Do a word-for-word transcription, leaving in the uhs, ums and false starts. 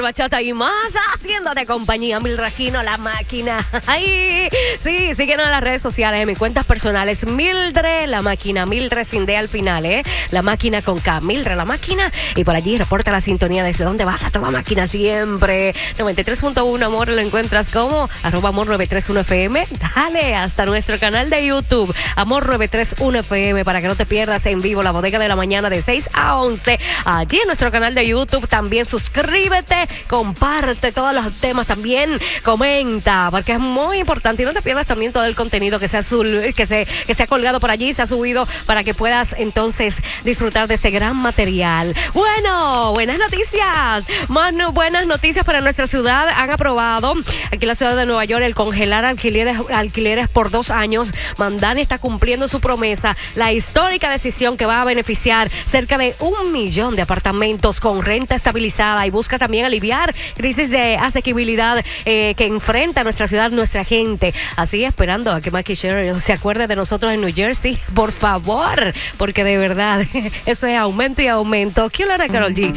bachata y más, haciéndote compañía, Mildred Aquino, la máquina. Ay, sí, síguenos en las redes sociales, en mis cuentas personales, Mildred, la máquina, Mildred sin D al final, ¿eh? La máquina con K, Mildred, la máquina. Y por allí reporta la sintonía desde donde vas a toda máquina siempre. noventa y tres punto uno, amor, lo encuentras como arroba amor nueve tres uno F M. Dale hasta nuestro canal de YouTube, amor nueve tres uno F M, para que no te pierdas en vivo la bodega de la mañana de seis a once. Allí en nuestro canal de YouTube también suscríbete, comparte todos los temas también, comenta, porque es muy importante y no te pierdas también todo el contenido que se ha, que se, que se ha colgado por allí, se ha subido para que puedas entonces disfrutar de este gran material. Bueno, buenas noticias, más no, buenas noticias para nuestra ciudad. Han aprobado aquí en la ciudad de Nueva York el congelar alquileres, alquileres por dos años. Mandani está cumpliendo su promesa, la histórica decisión que va a beneficiar cerca de un millón de apartamentos con renta estabilizada y busca también aliviar crisis de asequibilidad eh, que enfrenta nuestra ciudad, nuestra gente. Así esperando a que Mikey Sherrill se acuerde de nosotros en New Jersey, por favor, porque de verdad eso es aumento y aumento. ¿Quién lo hará, Karol G?